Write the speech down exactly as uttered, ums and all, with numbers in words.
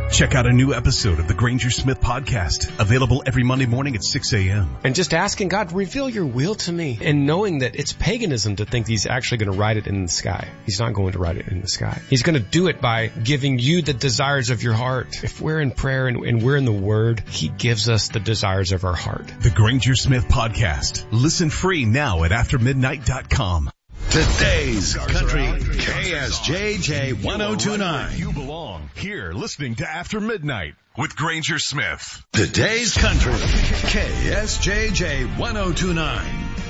Check out a new episode of the Granger Smith Podcast, available every Monday morning at six a.m. And just asking God, reveal your will to me, and knowing that it's paganism to think he's actually going to write it in the sky. He's not going to write it in the sky. He's going to do it by giving you the desires of your heart. If we're in prayer and, and we're in the Word, he gives us the desires of our heart. The Granger Smith Podcast. Listen free now at after midnight dot com. Today's Country, K S J J ten twenty-nine. You belong here listening to After Midnight with Granger Smith. Today's Country, K S J J ten twenty-nine.